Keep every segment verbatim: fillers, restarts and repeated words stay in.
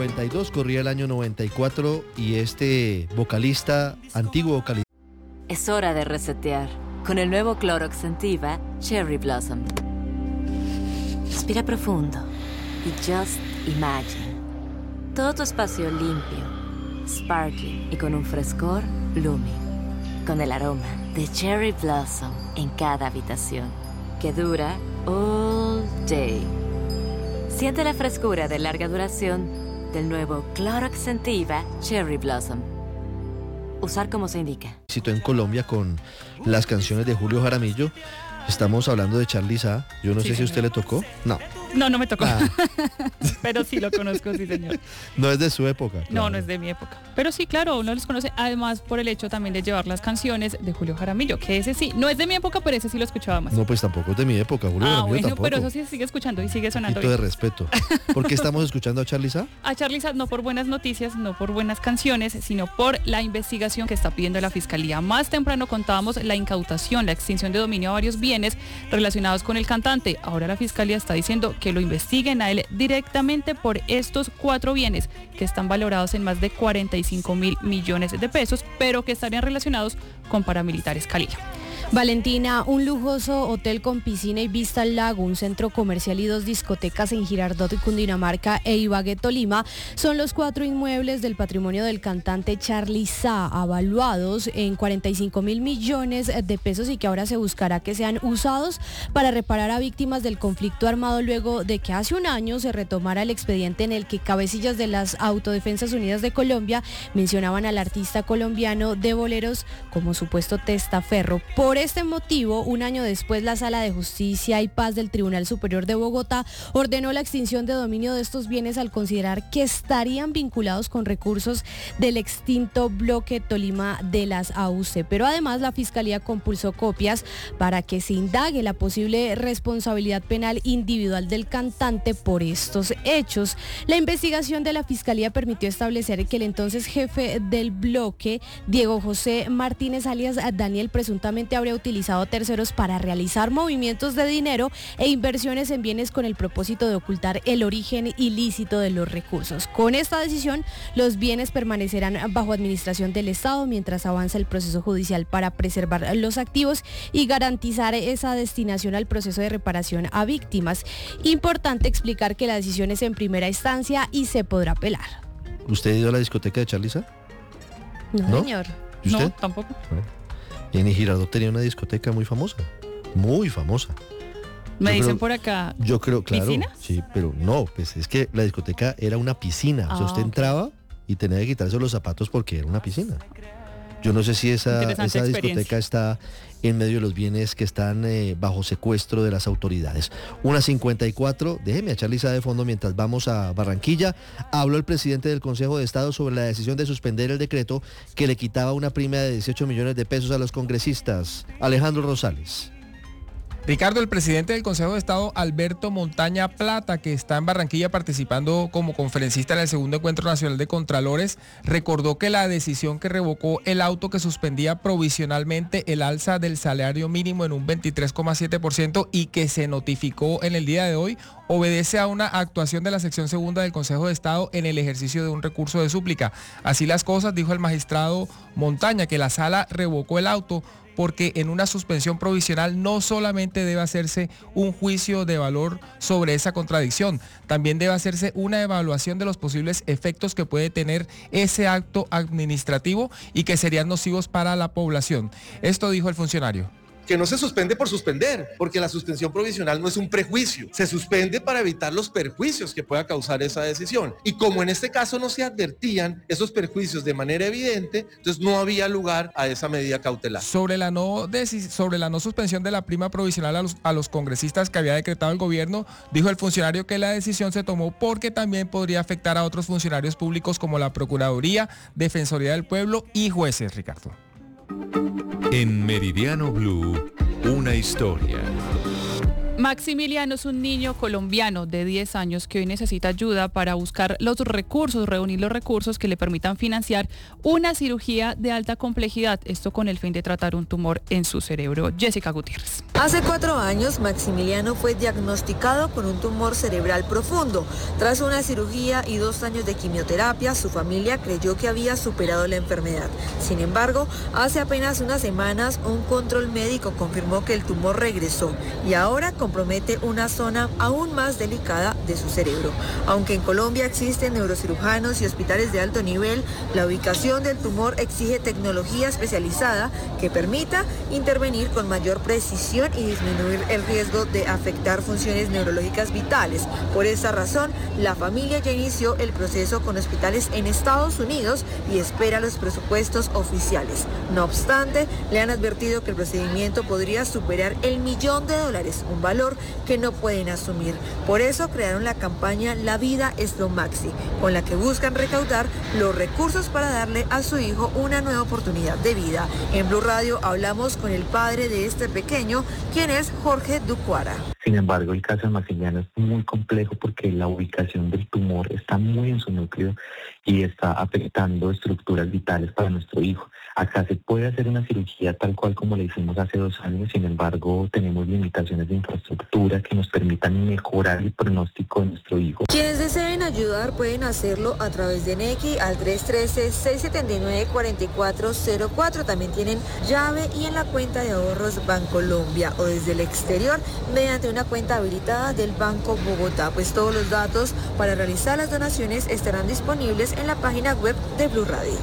noventa y dos, corría el año noventa y cuatro y este vocalista, antiguo vocalista. Es hora de resetear con el nuevo Clorox Scentiva Cherry Blossom. Respira profundo y just imagine. Todo tu espacio limpio, sparkling y con un frescor blooming. Con el aroma de Cherry Blossom en cada habitación, que dura all day. Siente la frescura de larga duración del nuevo Clorox Scentiva Cherry Blossom. Usar como se indica. Éxito en Colombia con las canciones de Julio Jaramillo. Estamos hablando de Charly Sá. Yo no Sí, sé si a señor. usted le tocó. No. No, no me tocó. Ah. Pero sí lo conozco, sí, señor. No es de su época. No, claro. no es de mi época. Pero sí, claro, uno los conoce, además por el hecho también de llevar las canciones de Julio Jaramillo, que ese sí, no es de mi época, pero ese sí lo escuchaba más. No, pues tampoco es de mi época, Julio ah, Jaramillo bueno, tampoco. pero eso sí se sigue escuchando y sigue Un sonando poquito de bien. respeto. ¿Por qué estamos escuchando a Charly Sá? A Charly Sá no por buenas noticias, no por buenas canciones, sino por la investigación que está pidiendo la Fiscalía. Más temprano contábamos la incautación, la extinción de dominio de varios bienes relacionados con el cantante. Ahora la Fiscalía está diciendo que lo investiguen a él directamente por estos cuatro bienes que están valorados en más de cuarenta y cinco mil millones de pesos, pero que estarían relacionados con paramilitares Calila. Valentina, un lujoso hotel con piscina y vista al lago, un centro comercial y dos discotecas en Girardot y Cundinamarca e Ibagué, Tolima, son los cuatro inmuebles del patrimonio del cantante Charly Sá, avaluados en cuarenta y cinco mil millones de pesos y que ahora se buscará que sean usados para reparar a víctimas del conflicto armado luego de que hace un año se retomara el expediente en el que cabecillas de las Autodefensas Unidas de Colombia mencionaban al artista colombiano de boleros como supuesto testaferro. Por este motivo, un año después, la Sala de Justicia y Paz del Tribunal Superior de Bogotá ordenó la extinción de dominio de estos bienes al considerar que estarían vinculados con recursos del extinto bloque Tolima de las A U C. Pero además la Fiscalía compulsó copias para que se indague la posible responsabilidad penal individual del cantante por estos hechos. La investigación de la Fiscalía permitió establecer que el entonces jefe del bloque, Diego José Martínez alias Daniel, presuntamente habría utilizado a terceros para realizar movimientos de dinero e inversiones en bienes con el propósito de ocultar el origen ilícito de los recursos. Con esta decisión, los bienes permanecerán bajo administración del Estado mientras avanza el proceso judicial para preservar los activos y garantizar esa destinación al proceso de reparación a víctimas. Importante explicar que la decisión es en primera instancia y se podrá apelar. ¿Usted ha ido a la discoteca de Charly Sá? No, ¿No? señor. ¿Y usted? No, tampoco. Bueno. Y en Girardot tenía una discoteca muy famosa, muy famosa. Me Yo dicen creo- por acá. Yo creo, claro. ¿Piscinas? Sí, pero no, pues es que la discoteca era una piscina. O sea, Ah, usted ok. entraba y tenía que quitarse los zapatos porque era una piscina. Yo no sé si esa, Interesante esa experiencia. discoteca está en medio de los bienes que están eh, bajo secuestro de las autoridades. Una cincuenta y cuatro, déjeme a Charly Sá de fondo mientras vamos a Barranquilla. Habló el presidente del Consejo de Estado sobre la decisión de suspender el decreto que le quitaba una prima de dieciocho millones de pesos a los congresistas. Alejandro Rosales. Ricardo, el presidente del Consejo de Estado, Alberto Montaña Plata, que está en Barranquilla participando como conferencista en el segundo encuentro nacional de Contralores, recordó que la decisión que revocó el auto que suspendía provisionalmente el alza del salario mínimo en un veintitrés coma siete por ciento y que se notificó en el día de hoy, obedece a una actuación de la sección segunda del Consejo de Estado en el ejercicio de un recurso de súplica. Así las cosas, dijo el magistrado Montaña, que la sala revocó el auto porque en una suspensión provisional no solamente debe hacerse un juicio de valor sobre esa contradicción, también debe hacerse una evaluación de los posibles efectos que puede tener ese acto administrativo y que serían nocivos para la población. Esto dijo el funcionario. Que no se suspende por suspender, porque la suspensión provisional no es un prejuicio. Se suspende para evitar los perjuicios que pueda causar esa decisión. Y como en este caso no se advertían esos perjuicios de manera evidente, entonces no había lugar a esa medida cautelar. Sobre la no, decis- sobre la no suspensión de la prima provisional a los, a los congresistas que había decretado el gobierno, dijo el funcionario que la decisión se tomó porque también podría afectar a otros funcionarios públicos como la Procuraduría, Defensoría del Pueblo y jueces, Ricardo. En Meridiano Blue, una historia. Maximiliano es un niño colombiano de diez años que hoy necesita ayuda para buscar los recursos, reunir los recursos que le permitan financiar una cirugía de alta complejidad, esto con el fin de tratar un tumor en su cerebro. Jessica Gutiérrez. Hace cuatro años, Maximiliano fue diagnosticado con un tumor cerebral profundo. Tras una cirugía y dos años de quimioterapia, su familia creyó que había superado la enfermedad. Sin embargo, hace apenas unas semanas, un control médico confirmó que el tumor regresó y ahora compromete una zona aún más delicada de su cerebro. Aunque en Colombia existen neurocirujanos y hospitales de alto nivel, la ubicación del tumor exige tecnología especializada que permita intervenir con mayor precisión y disminuir el riesgo de afectar funciones neurológicas vitales. Por esa razón, la familia ya inició el proceso con hospitales en Estados Unidos y espera los presupuestos oficiales. No obstante, le han advertido que el procedimiento podría superar el millón de dólares, un valor que no pueden asumir. Por eso crearon la campaña La Vida es lo Maxi, con la que buscan recaudar los recursos para darle a su hijo una nueva oportunidad de vida. En Blue Radio hablamos con el padre de este pequeño, quien es Jorge Ducuara. Sin embargo, el caso de Maximiliano es muy complejo porque la ubicación del tumor está muy en su núcleo y está afectando estructuras vitales para nuestro hijo. Acá se puede hacer una cirugía tal cual como la hicimos hace dos años, sin embargo, tenemos limitaciones de infraestructura que nos permitan mejorar el pronóstico de nuestro hijo. Quienes deseen ayudar pueden hacerlo a través de Nequi al tres uno tres, seis siete nueve, cuatro cuatro cero cuatro. También tienen llave y en la cuenta de ahorros Bancolombia o desde el exterior mediante una cuenta habilitada del Banco Bogotá. Pues todos los datos para realizar las donaciones estarán disponibles en la página web de Blue Radio.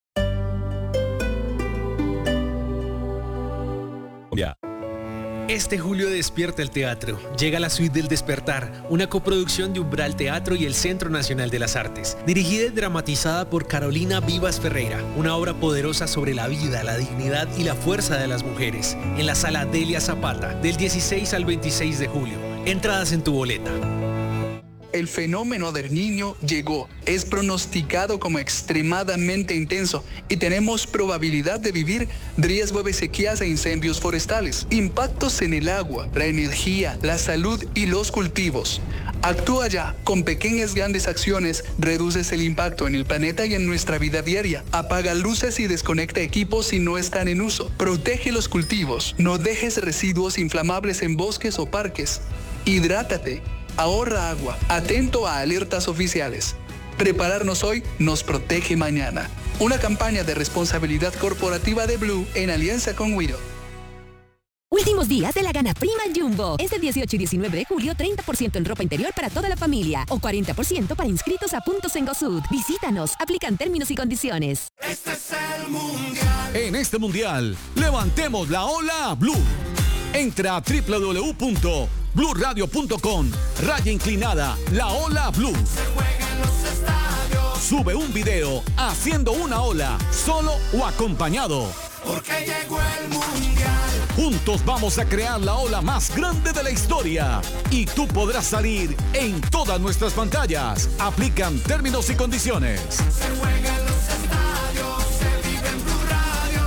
Ya. Este julio despierta el teatro. Llega la Suite del Despertar, una coproducción de Umbral Teatro y el Centro Nacional de las Artes. Dirigida y dramatizada por Carolina Vivas Ferreira, una obra poderosa sobre la vida, la dignidad y la fuerza de las mujeres. En la Sala Delia Zapata, del dieciséis al veintiséis de julio. Entradas en tu boleta. El fenómeno del Niño llegó, es pronosticado como extremadamente intenso y tenemos probabilidad de vivir riesgo de sequías e incendios forestales, impactos en el agua, la energía, la salud y los cultivos. Actúa ya, con pequeñas grandes acciones reduces el impacto en el planeta y en nuestra vida diaria. Apaga luces y desconecta equipos si no están en uso. Protege los cultivos, no dejes residuos inflamables en bosques o parques. Hidrátate. Ahorra agua, atento a alertas oficiales. Prepararnos hoy nos protege mañana. Una campaña de responsabilidad corporativa de Blue en alianza con Wido. Últimos días de la Gana Prima en Jumbo. Este dieciocho y diecinueve de julio, treinta por ciento en ropa interior para toda la familia o cuarenta por ciento para inscritos a puntos en GoSud. Visítanos, aplican términos y condiciones. Este es el mundial. En este mundial, levantemos la ola Blue. Entra a doble u doble u doble u punto blue radio punto com, raya inclinada, la ola Blue. Se juega en los estadios. Sube un video haciendo una ola, solo o acompañado. Porque llegó el mundial. Juntos vamos a crear la ola más grande de la historia. Y tú podrás salir en todas nuestras pantallas. Aplican términos y condiciones. Se juega en los estadios, se vive en Blue Radio.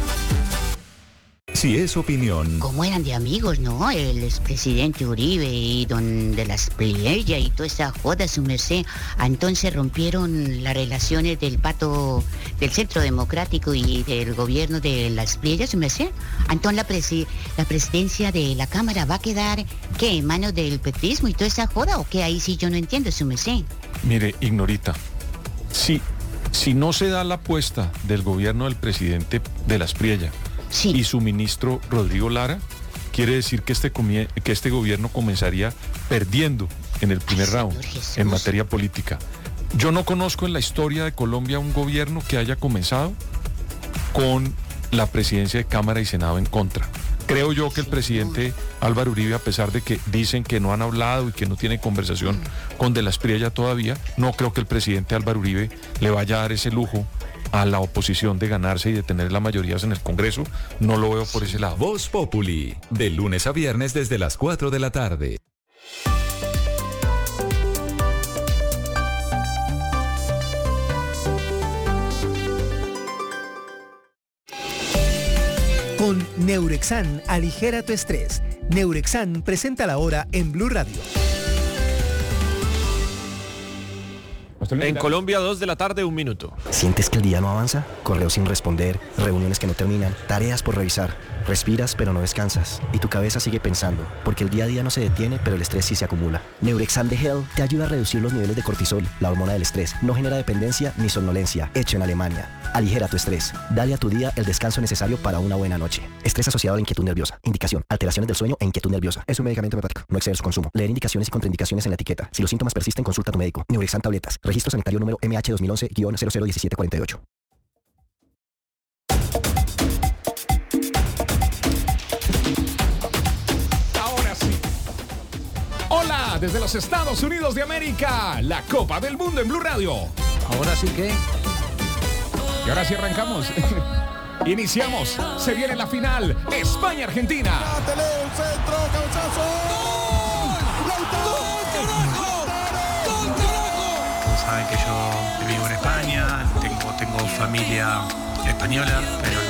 Si es opinión. ¿Cómo eran de amigos, no? El expresidente Uribe y don de las playas y toda esa joda, su merced. Entonces rompieron las relaciones del pato del Centro Democrático y del gobierno de las playas, su merced. Entonces la, presi la presidencia de la Cámara va a quedar, ¿qué? ¿En manos del petrismo y toda esa joda? ¿O qué? Ahí sí yo no entiendo, su merced. Mire, Ignorita, si, si no se da la apuesta del gobierno del presidente de las Priellas, sí, y su ministro Rodrigo Lara, quiere decir que este, que este gobierno comenzaría perdiendo en el primer Ay, round en materia política. Yo no conozco en la historia de Colombia un gobierno que haya comenzado con la presidencia de Cámara y Senado en contra. Creo yo que el presidente Álvaro Uribe, a pesar de que dicen que no han hablado y que no tiene conversación con De las Priellas todavía, no creo que el presidente Álvaro Uribe le vaya a dar ese lujo a la oposición de ganarse y de tener la mayoría en el Congreso. No lo veo por ese lado. Voz Populi, de lunes a viernes desde las cuatro de la tarde. Con Neurexan, aligera tu estrés, Neurexan presenta la hora en Blue Radio. En Colombia, dos de la tarde, un minuto. ¿Sientes que el día no avanza? Correos sin responder, reuniones que no terminan, tareas por revisar. Respiras pero no descansas y tu cabeza sigue pensando, porque el día a día no se detiene, pero el estrés sí se acumula. Neurexam de Hell te ayuda a reducir los niveles de cortisol, la hormona del estrés. No genera dependencia ni somnolencia. Hecho en Alemania. Aligera tu estrés. Dale a tu día el descanso necesario para una buena noche. Estrés asociado a la inquietud nerviosa. Indicación: alteraciones del sueño e inquietud nerviosa. Es un medicamento homeopático. No exceder su consumo. Leer indicaciones y contraindicaciones en la etiqueta. Si los síntomas persisten, consulta a tu médico. Neurexam tabletas. Registro sanitario número M H dos mil once guion cero cero diecisiete cuarenta y ocho. Hola, desde los Estados Unidos de América, la Copa del Mundo en Blue Radio. Ahora sí que... Y ahora sí arrancamos. Iniciamos. Se viene la final. España-Argentina. ¡Dátele un centro, cabezazo! Saben que yo vivo en España, tengo, tengo familia española, pero